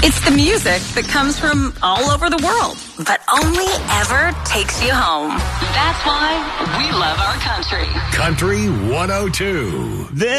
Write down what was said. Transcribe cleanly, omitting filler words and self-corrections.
It's the music that comes from all over the world, but only ever takes you home. That's why we love our country. Country 102.